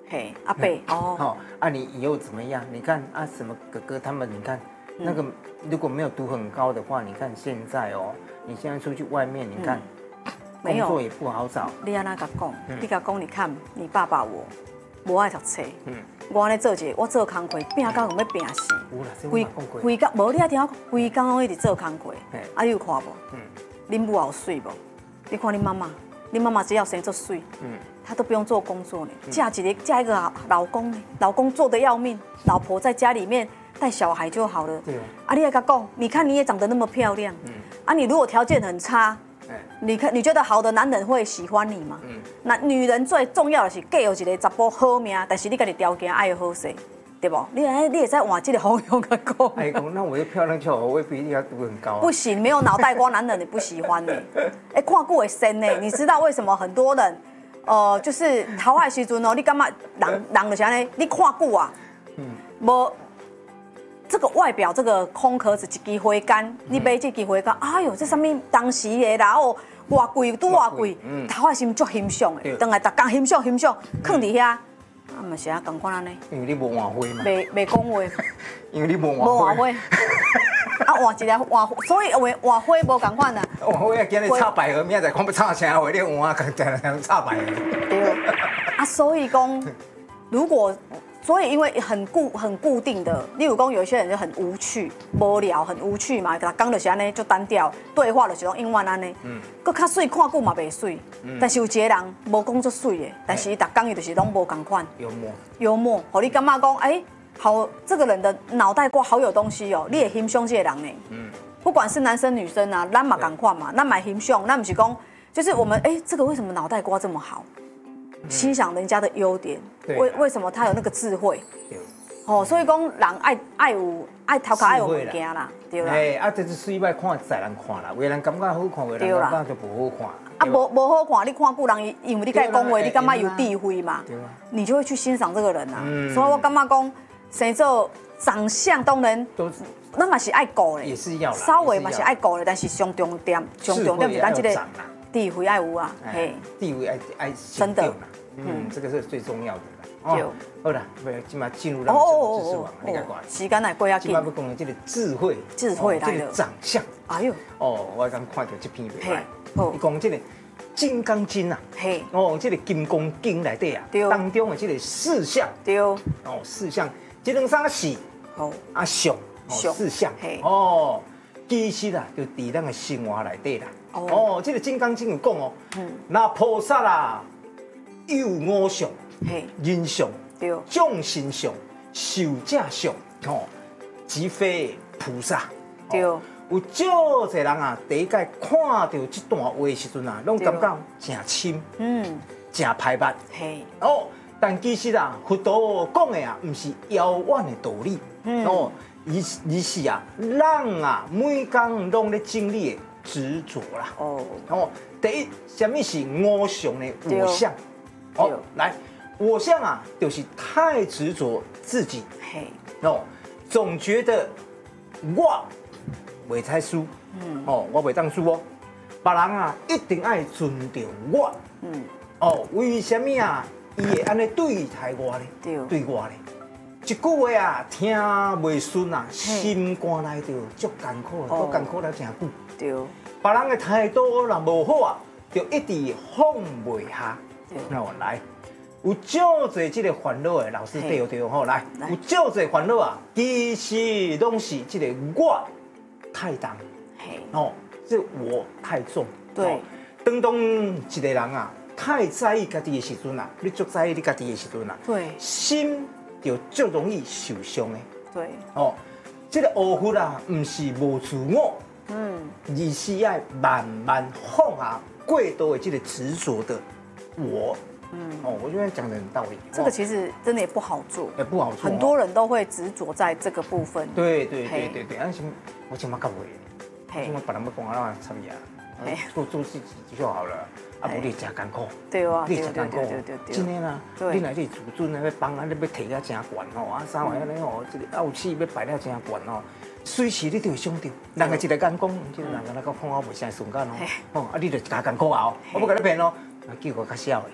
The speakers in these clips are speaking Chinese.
嘿，阿伯哦， 哦，啊，你以后怎么样？你看啊，什么哥哥他们，你看那个如果没有读很高的话，你看现在哦，你现在出去外面，你看没有工作也不好找。 你安那甲讲？你甲讲，你看你爸爸我无爱读册，我安尼做我做工课，拼到要拼死。 有啦，这我嘛讲过。 规工无你爱听我，规工拢一直做工课。啊，你有看无？恁母有水无？你看恁妈妈，恁妈妈只要生做水，她都不用做工作呢，嫁一个老公呢，老公做得要命，老婆在家里面带小孩就好了。 对啊，你还甲讲，你看你也长得那么漂亮，啊，你如果条件很差，你觉得好的男人会喜欢你吗？那女人最重要的是嫁有一个查甫好命，但是你家己条件爱好势。对不？你也在往这个方向去讲。 哎，那我又漂亮就好，我未必一定要读很高啊。 不行，没有脑袋瓜男人你不喜欢呢。哎，看久会深呢。你知道为什么很多人，就是讨爱时阵哦，你干嘛人就是安尼？你看久啊，无这个外表这个空壳子一支花干，你买这支花干，哎呦，这上面当时的啦哦，偌贵拄偌贵，讨爱心足欣赏的，当来逐工欣赏，放伫遐。啊，嘛是啊，共款安尼。 因为你无换花嘛。 袂讲话。 因为你无换花。啊，换一个换，所以换花无共款啊。 换花啊，今日插百合，明仔看要插啥话，你换啊，讲插百合。 对。啊，所以讲，所以因为很固定的，例如讲有些人就很无趣、无聊、很无趣嘛，讲就是安尼就单调，对话就是讲永远安尼。佮较水看久嘛袂水，但是有一个人无讲足水的，但是伊逐工伊就是拢无共款。幽默，互你感觉讲，哎，好，这个人的脑袋瓜好有东西哦，你也欣赏这个人呢。不管是男生女生啊，咱嘛共款嘛，咱嘛欣赏，咱不是讲，就是我们这个为什么脑袋瓜这么好？欣赏人家的优点，为什么他有那个智慧？哦，所以讲人爱头壳爱有物件啦，对啦。 啊，这是水歹看，在人看啦，有人感觉好看，有人感觉就不好看。 啊，无好看，你看久人，因为你甲伊讲话，你感觉有智慧嘛，你就会去欣赏这个人啊。所以我感觉讲，生做长相当然，咱嘛是爱顾的， 也是要稍微嘛是爱顾的，但是上重点是咱这个智慧爱有啊，嘿， 智慧爱真的。 这个是最重要的啦。哦，好啦，今嘛进入咱们知识网，你看看， 时间来过呀紧。 今嘛要讲的这个智慧来了， 长相。 哎呦， 我刚看到这篇袂歹，伊讲这个《金刚经》啊，这个《金刚经》内底啊，当中的这个四项，四项，这两三个是，相，四项，其实啊，就伫咱的生活内底啦。这个《金刚经》有讲哦，那菩萨啦。有五相，人相、众生相、寿者相，即非菩萨。有少侪人啊，第一届看到这段话的时阵啊，拢感觉真深，真歹捌。但其实啊，佛陀讲的啊，唔是遥远的道理，而是啊，人啊，每天拢咧经历的执着啦。第一，什么是五相的我相？来，我相啊，就是太执着自己，总觉得我袂使输，我袂当输哦，别人啊一定爱尊重我，为什么啊？伊会安尼对待我呢？对我呢？一句话啊，听袂顺啊，心肝内就足艰苦了，足艰苦了真久。别人的态度若无好啊，就一直放袂下。那我来，有少侪这个烦恼的老师对吼，来，有少侪烦恼啊，其实拢是这个我太重，这我太重。对，当一个人啊，太在意家己的时阵啊，你足在意你家己的时阵啊，对，心就足容易受伤的。对，这个学佛啊，唔是无自我，而是要慢慢放下过多的这个执着的。我觉得讲的很道理。 这个其实真的也不好做， 也不好做。 很多人都会执着在这个部分。 对，我怎么搞的？怎么把他们讲啊参与啊？做自己就好了，不你真艰苦。 对啊， 你真艰苦。今天啊，你来这自尊啊，要帮啊，你要提了真悬三位安尼这个傲气要摆了真悬随时你都会想到，人家一个眼光，这个人家讲话袂啥顺眼你就加艰苦啊，我不跟你骗叫我较少的。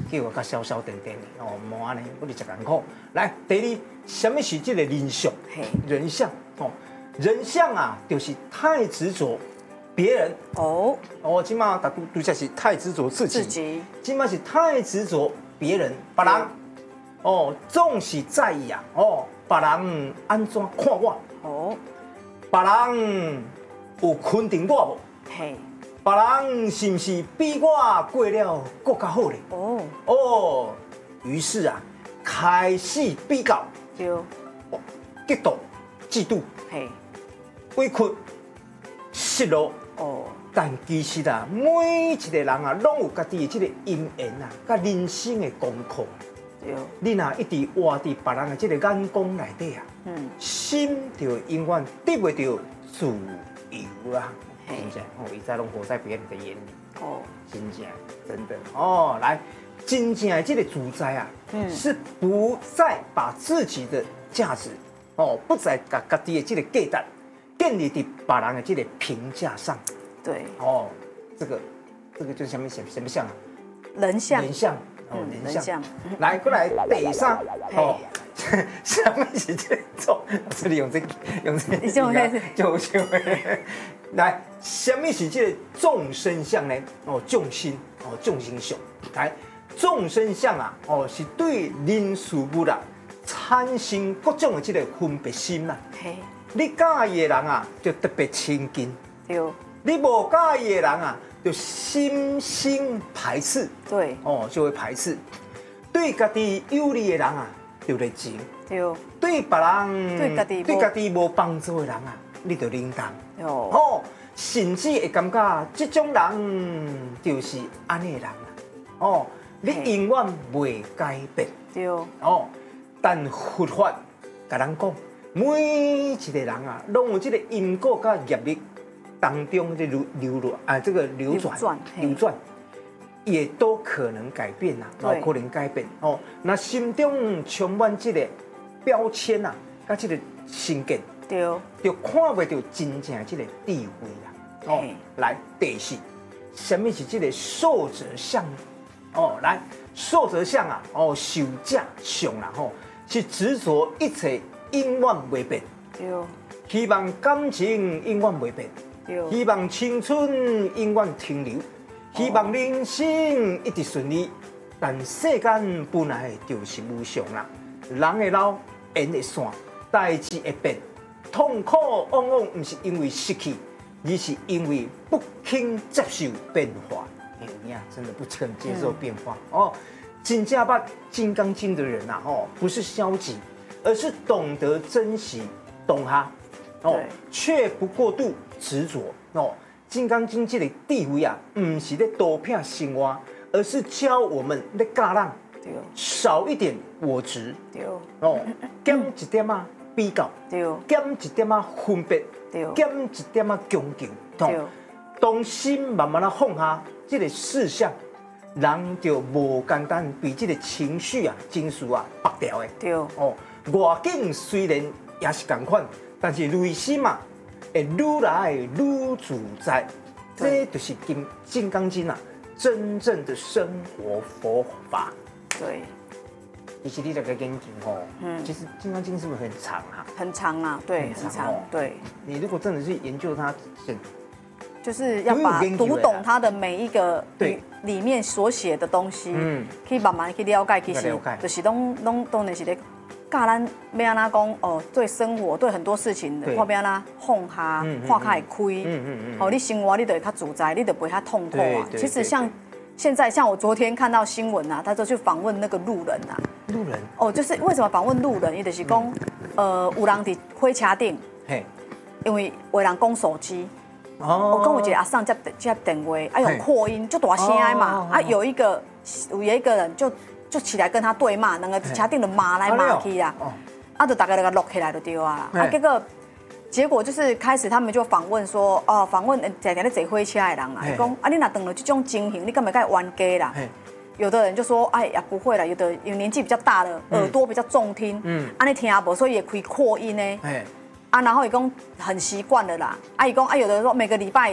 叫我较消消沉沉的哦，无安尼，我就真艰苦。来，第二，什么是这个人相？人相哦，人相啊，就是太执着别人哦，今嘛大都只是太执着自己，今嘛是太执着别人，别人哦，总是在意啊哦，别人安怎看我哦，别人有肯定我无？嘿。别人是不是比我过了更加好咧？于是啊，开始比较，嫉妒、嫉妒，委屈、失落。但其实啊，每一个人啊，拢有家己的这个因缘啊，甲人生的功课。你若一直活伫别人的这个眼光内底啊，心就永远得不到自由啊。真正一再拢活在别人的眼里真正真的来，真正的这个主宰啊，是不再把自己的价值不再把家己的这个价值建立在别人的这个评价上。对这个就是什么相啊？人相。人相。来，过来第三什么是这种？这里用这就来，什么是这个众生相呢？众生相。来，众生相啊，是对人事物啊产生各种的这个分别心啦。你介意的人啊，就特别亲近；你无介意的人啊，就心生排斥。对，就会排斥。对家己有利的人啊，就热情；对别人对家己无帮助的人啊，你就冷淡。甚至会感觉这种人就是安尼的人啦。你永远袂改变。但佛法甲人讲，每一个人啊，拢有这个因果甲业力当中的流转，也都可能改变啦，可能改变。那心中充满这个标签啊，甲这个成见。就看不到真正这个智慧啦。来，第四，什么是这个寿者相？来，寿者相啊，寿者相啦，是执着一切永远未变。希望感情永远未变，希望青春永远停留，希望人生一直顺利。但世间本来就是无常啦，人会老，缘会散，代志会变。痛苦往往不是因为失去，而是因为不肯接受变化。你啊，真的不肯接受变化真正把《金刚经》的人啊，不是消极，而是懂得珍惜，懂它却不过度执着《金刚经》这个智慧啊，不是在多片生活，而是教我们在教人少一点我执，减一点啊。比较，减一点啊分别，减一点啊强求，当心慢慢啊放下这个事项，人就无简单被这个情绪啊、情绪啊绑掉的。外境虽然也是同款，但是内心嘛会愈来愈自在。这就是金刚经啊，真正的生活佛法。对。其实你这个研究其实《金刚经》是不是很长啊？很长啊，对，很长。对，你如果真的去研究它，就是要读懂它的每一个里面所写的东西，可以慢慢去了解。其实就是拢是咧教咱要安怎讲对生活对很多事情，看要安怎放下，看较会开。你生活你就会较自在，你就不会较痛苦啊。其实现在像我昨天看到新闻啊，他就去访问那个路人啊。路人就是为什么访问路人？伊就是讲，有人伫火车顶，因为有人讲手机，我跟我一个阿桑接电话，用扩音就大声的嘛，有一个人就起来跟他对骂，两个车顶就骂来骂去啦，就大家就录起来就对啊啦，结果就是开始他们就访问说，访问常常咧坐火车的人啦，伊讲你若碰到这种情形，你干嘛该冤家啦？有的人就说，呀不会啦，有年纪比较大的，耳朵比较重听，安尼听无，所以也可以扩音呢。然后伊讲很习惯了啦，伊讲有的人说每个礼拜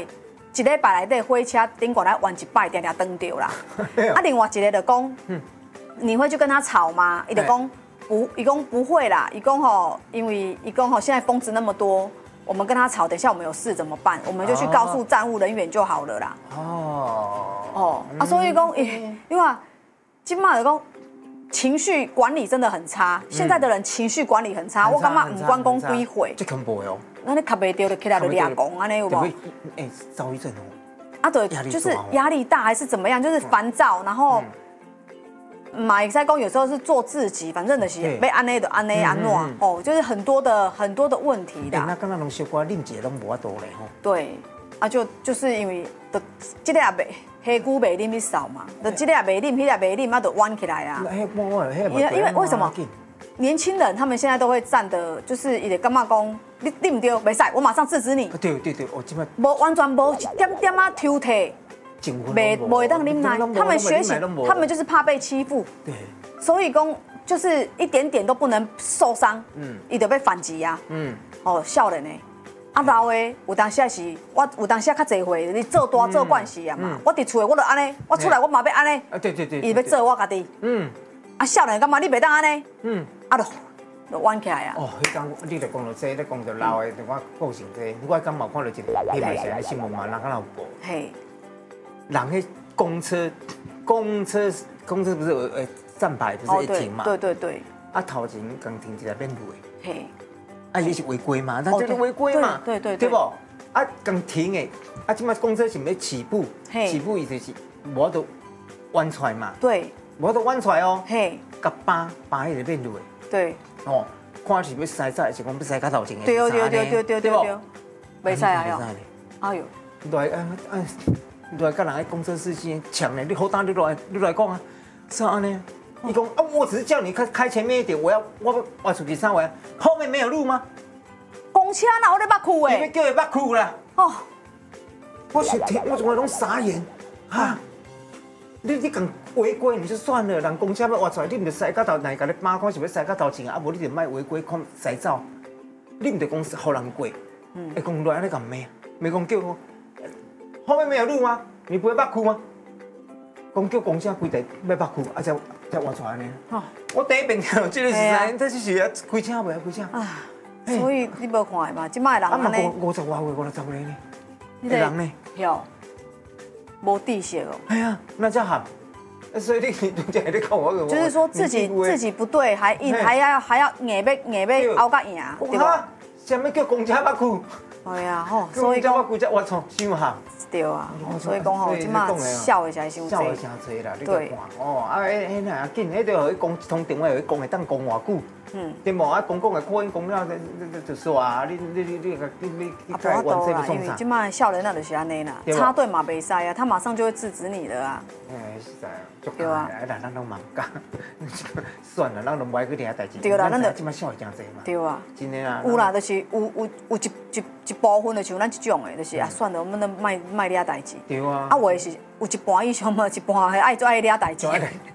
一礼拜内底火车顶过来玩一摆，定定登掉啦。啊，另外一个就讲，你会去跟他吵吗？伊就讲不，伊讲不会啦。伊讲吼，因为伊讲吼，现在疯子那么多，我们跟他吵，等一下我们有事怎么办？我们就去告诉站务人员就好了啦。所以讲，因为今嘛就讲。情绪管理真的很差，现在的人情绪管理很差。我感觉唔管讲几回， 这恐怖哦。 那你卡袂掉就起来就俩讲，安尼有无？ 躁郁症哦。 啊，对，就是压力大还是怎么样？就是烦躁，然后马赛公有时候是做自己，反正就是被安内的安内安诺哦，就是很多的问题的。 那刚刚拢小可啉者拢无法度嘞吼。 对，啊就是因为的这个也袂。黑姑袂啉去扫嘛，就这个也袂啉，那个也袂啉，啊，就弯起来啊。因为为什么？年轻人他们现在都会站的，就是伊就感觉讲，你唔对，袂使，我马上制止你。 对，我今麦无完全无一点点啊抽退，袂会当啉奶。他们学习，他们就是怕被欺负。对。所以讲就是一点点都不能受伤，伊就被反击啊。少年的。啊，老的有当时是，我有当时较侪回，你做大做惯势啊嘛。我伫厝的我就安尼，我出来我嘛要安尼。对。伊要做我家己。啊，少年感觉你袂当安尼。啊，就弯起来啊。 迄讲你著讲到这，你讲到老的，我个性这，我刚冇看到一个迄卖是新闻嘛，人敢有报。嘿。人迄公车不是有站牌不是一停嘛？ 对。 啊，头前刚停一台免落。嘿。啊，伊是违规嘛，那就是违规嘛，对不？啊，刚停的，啊，即摆公车是要起步，起步伊就是无得弯出来嘛，对，无得弯出来哦，嘿，甲扒迄个面路的，对，哦，看是要塞早，是讲要塞较头前的，对，袂使啊哟，哎呦，来甲人个公车司机抢咧，你好胆你来讲啊，是安尼。伊讲啊，我只是叫你开前面一点，我出去上玩，后面没有路吗？ 公车哪有咧捌去诶？ 你要叫伊捌去啦。哦，我怎么拢傻眼啊！你讲违规你就算了，人公车要挖出来，你唔得塞到头，哪甲你扒看是要塞到头前啊？无你就卖违规，看塞走，你唔得讲好人过，会讲落安尼讲咩？没讲叫我后面没有路吗？你不会捌去吗？讲叫公车规台要捌去，啊才挖出来呢。我第一遍听到这个是这是啊开车袂开车。啊， 所以你无看嘛，即摆人安尼。 啊，50外岁、50岁呢？人呢？ 哟，无知识哦。 哎呀，那叫喊。所以你讲我， 就是说自己不对，还要硬要拗甲赢，对吧？ 什么叫公车捌去？ 哎呀吼，所以讲我规只我操，想下。 对啊，所以讲吼，即马笑的才伤济。 笑的真济啦，你看哦，啊，迄那要紧，迄就互伊讲一通电话，互伊讲会当讲偌久，对无？啊，讲的可以讲了，就说啊，你啊，无啦，因为即马少年那就是安尼啦，插队嘛袂使啊，他马上就会制止你的啊。 实在，对啊，咱拢忙干，算了，咱拢袂去遐代志。 对啦，咱就即马笑的真济嘛。 对啊， 真的啊。 有啦，就是有一部分就像咱这种的，就是啊，算了，我们都卖俩代志。对啊。啊，我是有一半以上嘛，一半还爱做爱俩代志。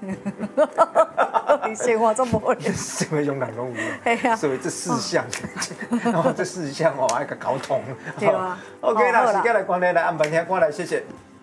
生活这么无聊。 社会中人拢有。系啊。所以这四项，然后这四项哦，爱个搞通。对啊。OK 啦，时间来关咧，来安排听歌来，谢谢。